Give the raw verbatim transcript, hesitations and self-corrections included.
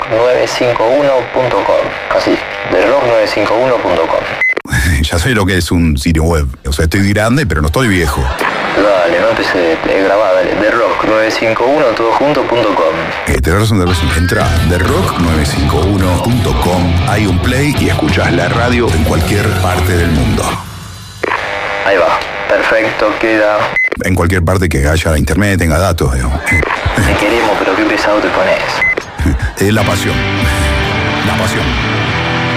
nueve cinco uno punto com. Así, the rock nueve cinco uno punto com. Ya sé lo que es un sitio web. O sea, estoy grande, pero no estoy viejo. Dale, no empecé a grabar, dale. the rock nueve cinco uno todo junto punto com. Eh, tenés razón, tenés razón. Entra a the rock nueve cinco uno punto com. Hay un play y escuchás la radio en cualquier parte del mundo. Ahí va. Perfecto, queda. En cualquier parte que haya internet, tenga datos, digamos. Te queremos, pero qué pesado te pones. Es la pasión. La pasión.